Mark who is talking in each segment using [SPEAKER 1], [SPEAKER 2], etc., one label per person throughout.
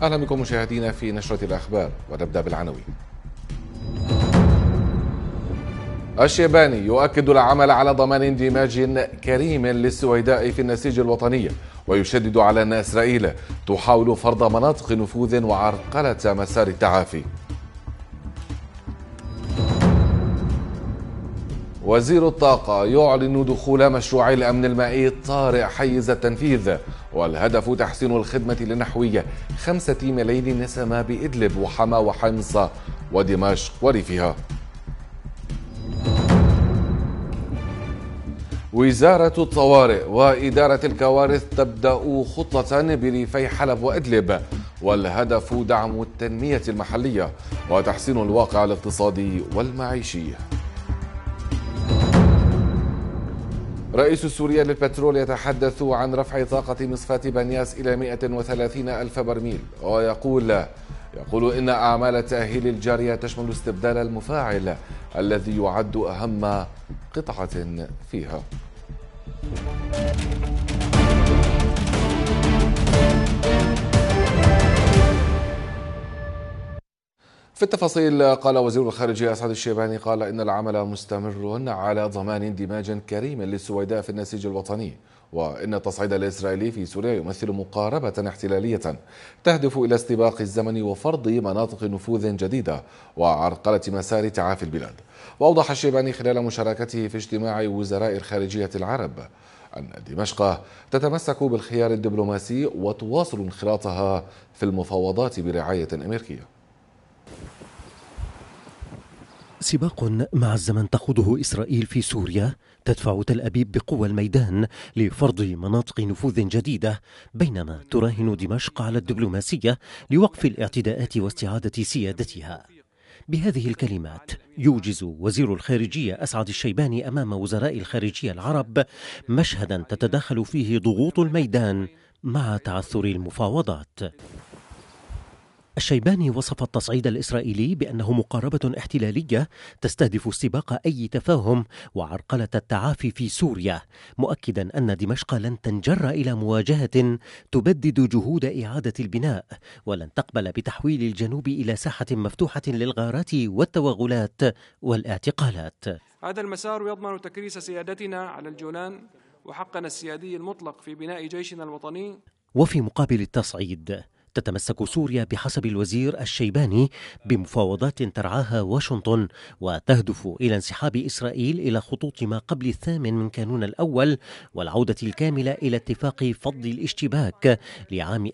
[SPEAKER 1] أهلا بكم مشاهدينا في نشرة الأخبار، ونبدأ بالعناوين. الشيباني يؤكد العمل على ضمان اندماج كريم للسويداء في النسيج الوطني، ويشدد على أن إسرائيل تحاول فرض مناطق نفوذ وعرقلة مسار التعافي. وزير الطاقة يعلن دخول مشروع الأمن المائي الطارئ حيز التنفيذ، والهدف تحسين الخدمة لنحو 5 ملايين نسمة بإدلب وحما وحمص ودمشق وريفها. وزارة الطوارئ وإدارة الكوارث تبدأ خطة بريفي حلب وإدلب، والهدف دعم التنمية المحلية وتحسين الواقع الاقتصادي والمعيشي. رئيس سوريا للبترول يتحدث عن رفع طاقة مصفاة بنياس إلى 130 ألف برميل، ويقول إن أعمال التأهيل الجارية تشمل استبدال المفاعل الذي يعد أهم قطعة فيها. في التفاصيل، قال وزير الخارجية أسعد الشيباني إن العمل مستمر على ضمان اندماج كريم للسويداء في النسيج الوطني، وإن التصعيد الإسرائيلي في سوريا يمثل مقاربة احتلالية تهدف إلى استباق الزمن وفرض مناطق نفوذ جديدة وعرقلة مسار تعافي البلاد. وأوضح الشيباني خلال مشاركته في اجتماع وزراء الخارجية العرب أن دمشق تتمسك بالخيار الدبلوماسي وتواصل انخراطها في المفاوضات برعاية أمريكية.
[SPEAKER 2] سباق مع الزمن تخوضه إسرائيل في سوريا تدفع تل أبيب بقوى الميدان لفرض مناطق نفوذ جديدة، بينما تراهن دمشق على الدبلوماسية لوقف الاعتداءات واستعادة سيادتها. بهذه الكلمات يوجز وزير الخارجية أسعد الشيباني أمام وزراء الخارجية العرب مشهدا تتداخل فيه ضغوط الميدان مع تعثر المفاوضات. الشيباني وصف التصعيد الإسرائيلي بأنه مقاربة احتلالية تستهدف استباق أي تفاهم وعرقلة التعافي في سوريا، مؤكدا أن دمشق لن تنجر إلى مواجهة تبدد جهود إعادة البناء، ولن تقبل بتحويل الجنوب إلى ساحة مفتوحة للغارات والتوغلات والاعتقالات.
[SPEAKER 3] هذا المسار يضمن تكريس سيادتنا على الجولان وحقنا السيادي المطلق في بناء جيشنا الوطني.
[SPEAKER 2] وفي مقابل التصعيد تتمسك سوريا بحسب الوزير الشيباني بمفاوضات ترعاها واشنطن، وتهدف إلى انسحاب إسرائيل إلى خطوط ما قبل 8 من كانون الأول والعودة الكاملة إلى اتفاق فض الاشتباك لعام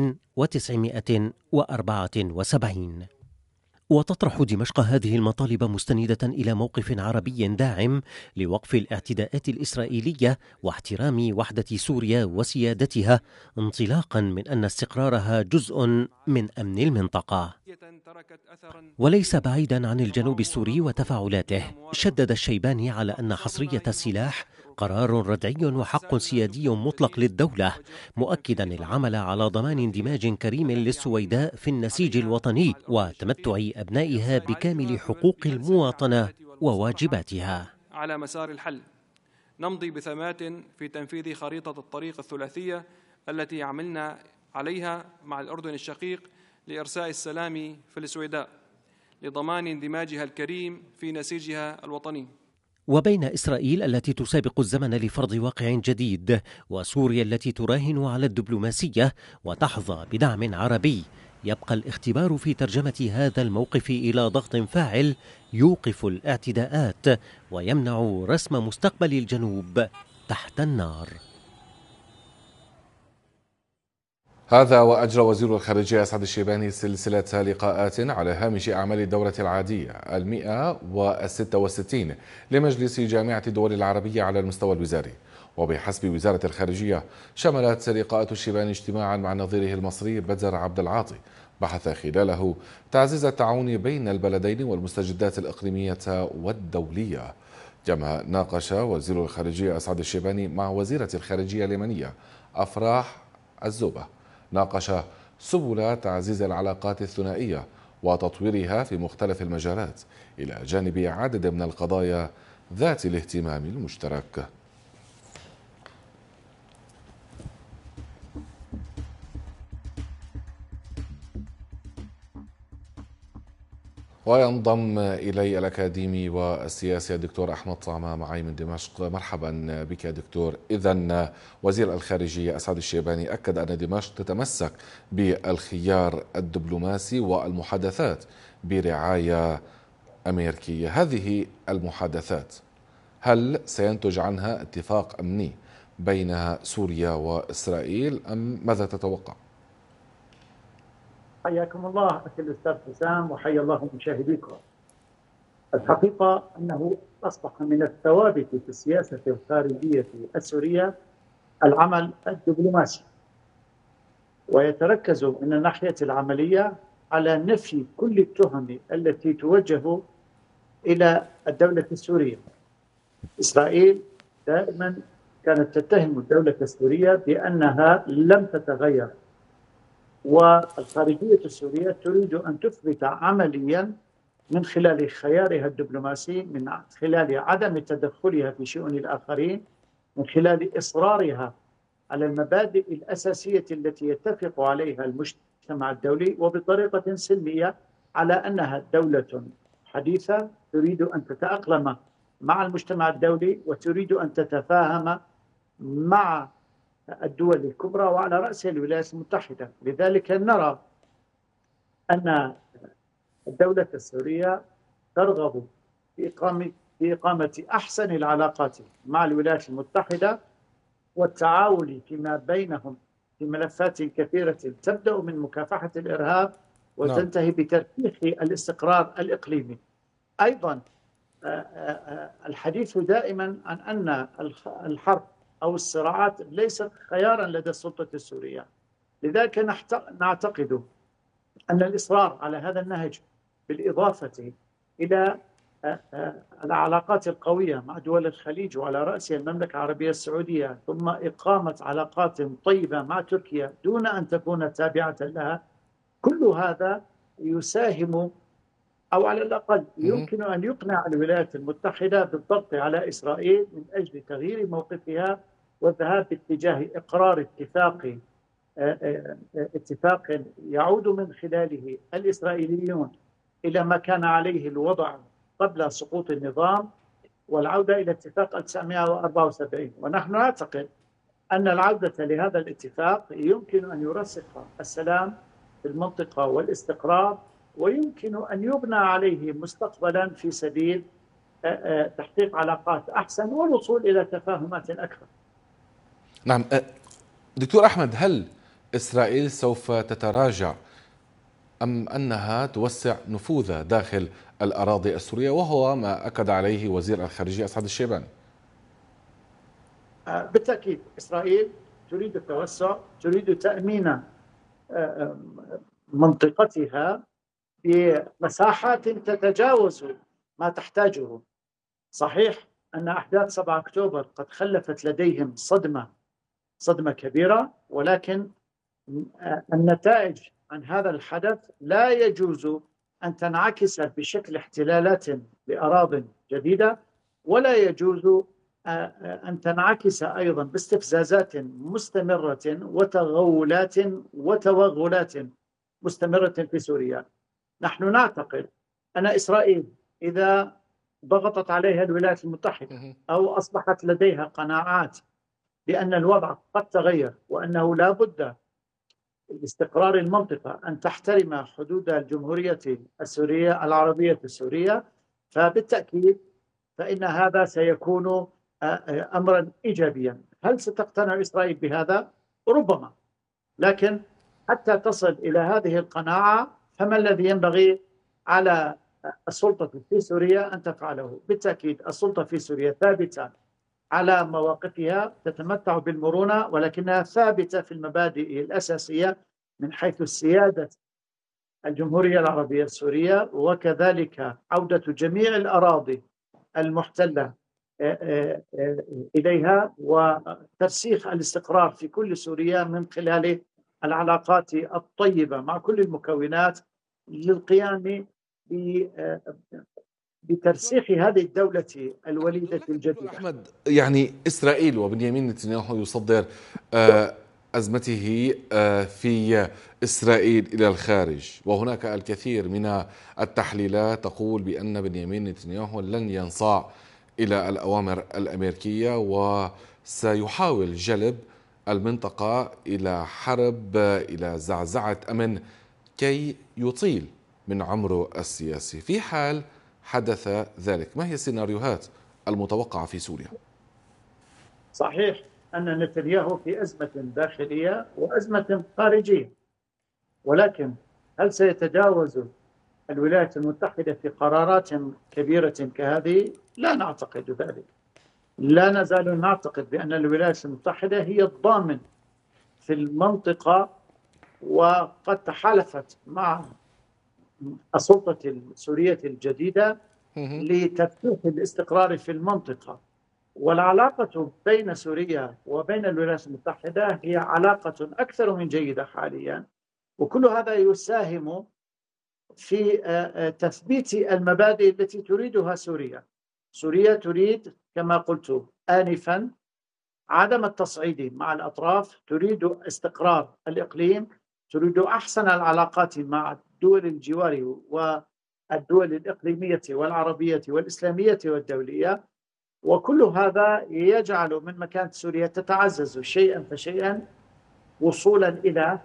[SPEAKER 2] 1974. وتطرح دمشق هذه المطالب مستندة إلى موقف عربي داعم لوقف الاعتداءات الإسرائيلية واحترام وحدة سوريا وسيادتها، انطلاقا من أن استقرارها جزء من أمن المنطقة. وليس بعيدا عن الجنوب السوري وتفاعلاته، شدد الشيباني على أن حصرية السلاح قرار ردعي وحق سيادي مطلق للدولة، مؤكدا العمل على ضمان اندماج كريم للسويداء في النسيج الوطني وتمتع أبنائها بكامل حقوق المواطنة وواجباتها.
[SPEAKER 3] على مسار الحل نمضي بثبات في تنفيذ خريطة الطريق الثلاثية التي عملنا عليها مع الأردن الشقيق لإرساء السلام في السويداء لضمان اندماجها الكريم في نسيجها الوطني.
[SPEAKER 2] وبين إسرائيل التي تسابق الزمن لفرض واقع جديد وسوريا التي تراهن على الدبلوماسية وتحظى بدعم عربي، يبقى الاختبار في ترجمة هذا الموقف إلى ضغط فاعل يوقف الاعتداءات ويمنع رسم مستقبل الجنوب تحت النار.
[SPEAKER 1] هذا وأجرى وزير الخارجية أسعد الشيباني سلسلة لقاءات على هامش أعمال الدورة العادية 166 لمجلس جامعة الدول العربية على المستوى الوزاري. وبحسب وزارة الخارجية شملت لقاءات الشيباني اجتماعا مع نظيره المصري بدر عبد العاطي بحث خلاله تعزيز التعاون بين البلدين والمستجدات الإقليمية والدولية. كما ناقش وزير الخارجية أسعد الشيباني مع وزيرة الخارجية اليمنية أفراح الزوبة سبل تعزيز العلاقات الثنائية وتطويرها في مختلف المجالات، إلى جانب عدد من القضايا ذات الاهتمام المشترك. وينضم إلي الأكاديمي والسياسي الدكتور أحمد طعمة معي من دمشق. مرحبا بك دكتور. إذن وزير الخارجية أسعد الشيباني أكد أن دمشق تتمسك بالخيار الدبلوماسي والمحادثات برعاية أمريكية. هذه المحادثات هل سينتج عنها اتفاق أمني بين سوريا وإسرائيل أم ماذا تتوقع؟
[SPEAKER 4] حياكم الله أخي الأستاذ حسام وحيا الله مشاهديكم. الحقيقة أنه أصبح من الثوابت في السياسة الخارجية السورية العمل الدبلوماسي، ويتركز من الناحية العملية على نفي كل التهم التي توجه إلى الدولة السورية. إسرائيل دائما كانت تتهم الدولة السورية بأنها لم تتغير، والخارجية السورية تريد أن تثبت عمليا من خلال خيارها الدبلوماسي، من خلال عدم تدخلها في شؤون الآخرين، من خلال إصرارها على المبادئ الأساسية التي يتفق عليها المجتمع الدولي، وبطريقة سلمية على أنها دولة حديثة تريد أن تتأقلم مع المجتمع الدولي وتريد أن تتفاهم مع الدول الكبرى وعلى رأسها الولايات المتحدة. لذلك نرى أن الدولة السورية ترغب في إقامة أحسن العلاقات مع الولايات المتحدة والتعاون فيما بينهم في ملفات كثيرة تبدأ من مكافحة الإرهاب وتنتهي بترسيخ الاستقرار الإقليمي. أيضا الحديث دائما عن أن الحرب أو الصراعات ليست خيارا لدى السلطة السورية. لذلك نعتقد أن الإصرار على هذا النهج بالإضافة إلى العلاقات القوية مع دول الخليج وعلى رأسها المملكة العربية السعودية، ثم إقامة علاقات طيبة مع تركيا دون أن تكون تابعة لها، كل هذا يساهم أو على الأقل يمكن أن يقنع الولايات المتحدة بالضغط على إسرائيل من أجل تغيير موقفها والذهاب باتجاه إقرار اتفاق يعود من خلاله الإسرائيليون إلى ما كان عليه الوضع قبل سقوط النظام، والعودة إلى اتفاق 1974. ونحن نعتقد أن العودة لهذا الاتفاق يمكن أن يرسخ السلام في المنطقة والاستقرار، ويمكن أن يبنى عليه مستقبلا في سبيل تحقيق علاقات أحسن والوصول إلى تفاهمات أكثر.
[SPEAKER 1] نعم دكتور أحمد، هل إسرائيل سوف تتراجع أم أنها توسع نفوذها داخل الأراضي السورية، وهو ما أكد عليه وزير الخارجية أسعد الشيباني؟
[SPEAKER 4] بالتأكيد إسرائيل تريد التوسع، تريد تأمين منطقتها بمساحات تتجاوز ما تحتاجه. صحيح أن أحداث 7 أكتوبر قد خلفت لديهم صدمة كبيرة، ولكن النتائج عن هذا الحدث لا يجوز أن تنعكس بشكل احتلالات لأراضٍ جديدة، ولا يجوز أن تنعكس أيضا باستفزازات مستمرة وتغولات وتوغلات مستمرة في سوريا. نحن نعتقد أن إسرائيل إذا ضغطت عليها الولايات المتحدة أو أصبحت لديها قناعات بأن الوضع قد تغير وأنه لا بد لاستقرار المنطقة أن تحترم حدود الجمهورية السورية العربية السورية، فبالتأكيد فإن هذا سيكون أمرا إيجابيا. هل ستقتنع إسرائيل بهذا؟ ربما، لكن حتى تصل إلى هذه القناعة فما الذي ينبغي على السلطة في سوريا أن تفعله؟ بالتأكيد السلطة في سوريا ثابتة على مواقفها، تتمتع بالمرونة، ولكنها ثابتة في المبادئ الأساسية من حيث السيادة الجمهورية العربية السورية، وكذلك عودة جميع الأراضي المحتلة إليها، وترسيخ الاستقرار في كل سوريا من خلال العلاقات الطيبة مع كل المكونات للقيام بترسيخ هذه الدولة الوليدة الجديدة.
[SPEAKER 1] أحمد، يعني إسرائيل وبنيامين نتنياهو يصدر أزمته في إسرائيل إلى الخارج، وهناك الكثير من التحليلات تقول بأن بنيامين نتنياهو لن ينصاع إلى الأوامر الأمريكية وسيحاول جلب المنطقة إلى حرب، إلى زعزعة أمن كي يطيل من عمره السياسي. في حال حدث ذلك، ما هي السيناريوهات المتوقعة في سوريا؟
[SPEAKER 4] صحيح أن نتنياهو في أزمة داخلية وأزمة خارجية، ولكن هل سيتجاوز الولايات المتحدة في قرارات كبيرة كهذه؟ لا نعتقد ذلك. لا نزال نعتقد بأن الولايات المتحدة هي الضامن في المنطقة، وقد تحالفت مع السلطة السورية الجديدة لتفتيح الاستقرار في المنطقة. والعلاقة بين سوريا وبين الولايات المتحدة هي علاقة أكثر من جيدة حاليا، وكل هذا يساهم في تثبيت المبادئ التي تريدها سوريا. سوريا تريد كما قلت آنفا عدم التصعيد مع الأطراف، تريد استقرار الإقليم، تريد أحسن العلاقات مع الدول الجوار والدول الإقليمية والعربية والإسلامية والدولية، وكل هذا يجعل من مكانة سوريا تتعزز شيئا فشيئا وصولا إلى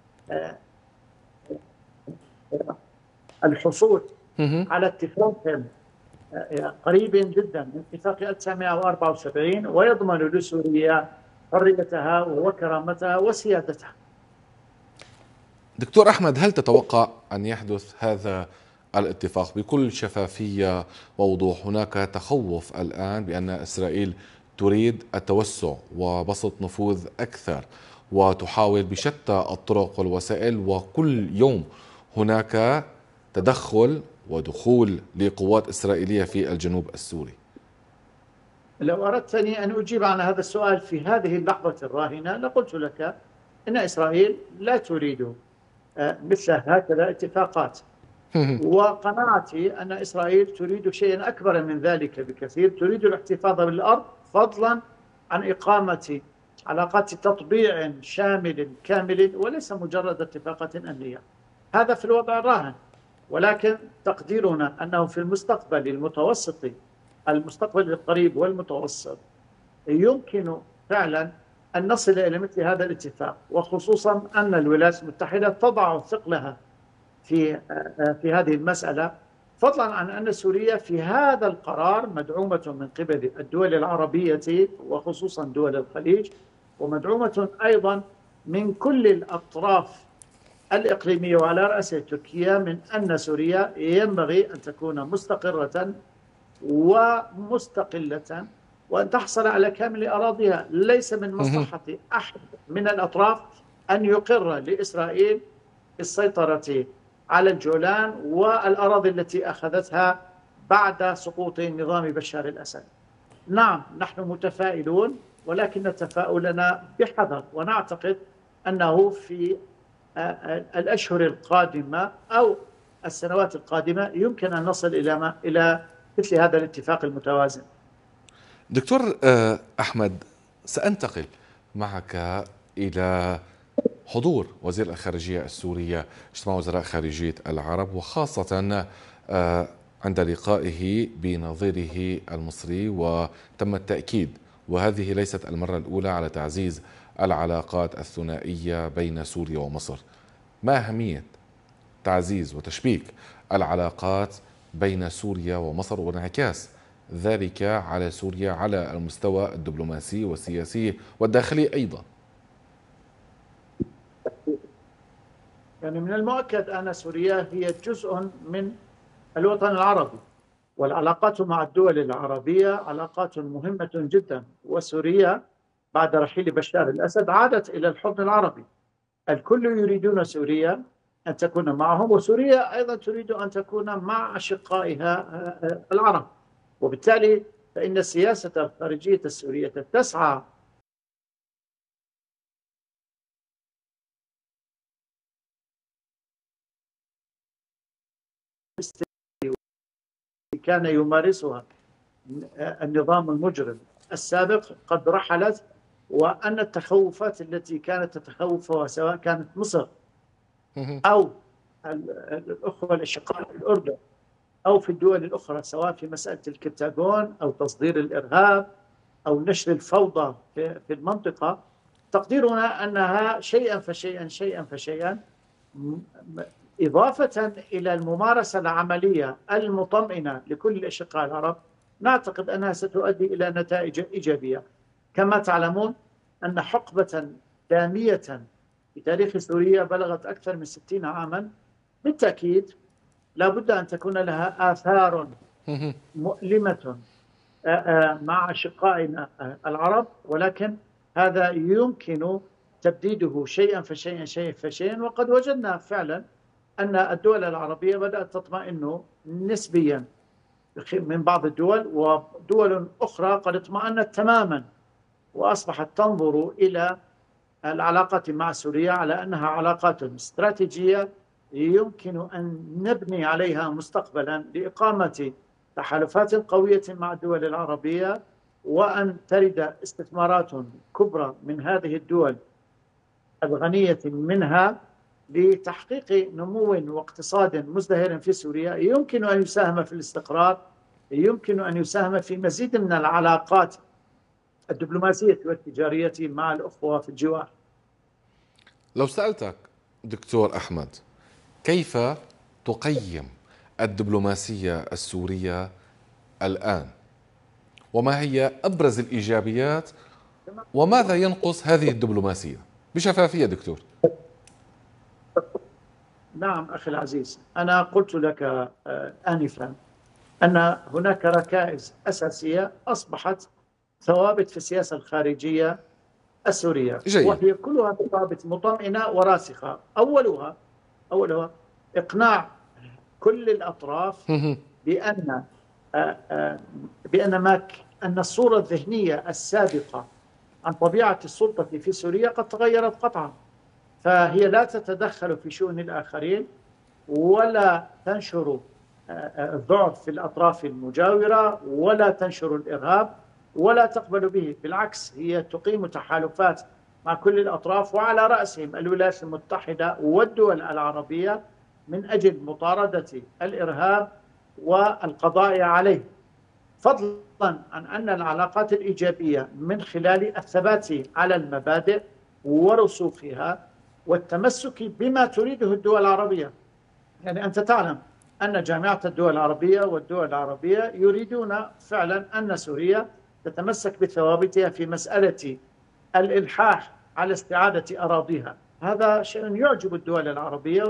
[SPEAKER 4] الحصول على اتفاق قريب جدا من اتفاق 1974 ويضمن لسوريا حريتها وكرامتها وسيادتها.
[SPEAKER 1] دكتور أحمد، هل تتوقع أن يحدث هذا الاتفاق بكل شفافية ووضوح؟ هناك تخوف الآن بأن إسرائيل تريد التوسع وبسط نفوذ أكثر وتحاول بشتى الطرق والوسائل، وكل يوم هناك تدخل ودخول لقوات إسرائيلية في الجنوب السوري.
[SPEAKER 4] لو أردتني أن أجيب عن هذا السؤال في هذه اللحظة الراهنة لقلت لك إن إسرائيل لا تريد مثل هكذا اتفاقات، وقناعتي أن إسرائيل تريد شيئا أكبر من ذلك بكثير، تريد الاحتفاظ بالأرض فضلا عن إقامة علاقات تطبيع شامل كامل وليس مجرد اتفاقات أمنية. هذا في الوضع الراهن، ولكن تقديرنا أنه في المستقبل المتوسط، المستقبل القريب والمتوسط، يمكن فعلا أن نصل إلى مثل هذا الاتفاق، وخصوصا أن الولايات المتحدة تضع ثقلها في هذه المسألة، فضلا عن أن سوريا في هذا القرار مدعومة من قبل الدول العربية وخصوصا دول الخليج، ومدعومة أيضا من كل الأطراف الإقليمية وعلى رأسها تركيا، من أن سوريا ينبغي أن تكون مستقرة ومستقلة وأن تحصل على كامل أراضيها. ليس من مصلحة أحد من الأطراف أن يقر لإسرائيل السيطرة على الجولان والأراضي التي أخذتها بعد سقوط نظام بشار الأسد. نعم نحن متفائلون، ولكن تفاؤلنا بحذر، ونعتقد أنه في الأشهر القادمة أو السنوات القادمة يمكن أن نصل إلى مثل هذا الاتفاق المتوازن.
[SPEAKER 1] دكتور أحمد، سأنتقل معك إلى حضور وزير الخارجية السورية اجتماع وزراء خارجية العرب، وخاصة عند لقائه بنظيره المصري، وتم التأكيد وهذه ليست المرة الأولى على تعزيز العلاقات الثنائية بين سوريا ومصر. ما أهمية تعزيز وتشبيك العلاقات بين سوريا ومصر وانعكاس ذلك على سوريا على المستوى الدبلوماسي والسياسي والداخلي أيضا؟
[SPEAKER 4] يعني من المؤكد أن سوريا هي جزء من الوطن العربي، والعلاقات مع الدول العربية علاقات مهمة جدا، وسوريا بعد رحيل بشار الأسد عادت إلى الحضن العربي. الكل يريدون سوريا أن تكون معهم، وسوريا أيضا تريد أن تكون مع أشقائها العرب، وبالتالي فإن السياسة الخارجية السورية تسعى كان يمارسها النظام المجرم السابق قد رحلت وأن التخوفات التي كانت تتخوفها سواء كانت مصر أو الأخوة الأشقاء في الأردن أو في الدول الأخرى، سواء في مسألة الكتاغون أو تصدير الإرهاب أو نشر الفوضى في المنطقة، تقديرنا أنها شيئا فشيئا إضافة إلى الممارسة العملية المطمئنة لكل الأشقاء العرب، نعتقد أنها ستؤدي إلى نتائج إيجابية. كما تعلمون أن حقبة دامية في تاريخ سوريا بلغت أكثر من 60 عاما، بالتأكيد لا بد أن تكون لها آثار مؤلمة مع أشقائنا العرب، ولكن هذا يمكن تبديده شيئا فشيئا. وقد وجدنا فعلا أن الدول العربية بدأت تطمئن نسبيا من بعض الدول، ودول أخرى قد اطمأنت تماما وأصبحت تنظر إلى العلاقات مع سوريا على أنها علاقات استراتيجية يمكن أن نبني عليها مستقبلا لإقامة تحالفات قوية مع الدول العربية، وأن ترد استثمارات كبرى من هذه الدول الغنية منها لتحقيق نمو واقتصاد مزدهر في سوريا، يمكن أن يساهم في الاستقرار، يمكن أن يساهم في مزيد من العلاقات الدبلوماسية والتجارية مع الأخوة في الجوار.
[SPEAKER 1] لو سألتك دكتور أحمد، كيف تقيم الدبلوماسية السورية الآن؟ وما هي أبرز الإيجابيات وماذا ينقص هذه الدبلوماسية؟ بشفافية دكتور.
[SPEAKER 4] نعم أخي العزيز، أنا قلت لك آنفا أن هناك ركائز أساسية أصبحت ثوابت في السياسة الخارجية السورية
[SPEAKER 1] جيد.
[SPEAKER 4] وهي كلها ثوابت مطمئنة وراسخة. أولها إقناع كل الأطراف أن الصورة الذهنية السابقة عن طبيعة السلطة في سوريا قد تغيرت قطعا، فهي لا تتدخل في شؤون الآخرين ولا تنشر الضعف في الأطراف المجاورة ولا تنشر الإرهاب ولا تقبل به، بالعكس هي تقيم تحالفات مع كل الأطراف وعلى رأسهم الولايات المتحدة والدول العربية من أجل مطاردة الإرهاب والقضاء عليه، فضلا عن أن العلاقات الإيجابية من خلال الثبات على المبادئ ورسوخها والتمسك بما تريده الدول العربية. يعني أنت تعلم أن جامعة الدول العربية والدول العربية يريدون فعلا أن سوريا تتمسك بثوابتها في مسألة الإلحاح على استعادة أراضيها. هذا شيء يعجب الدول العربية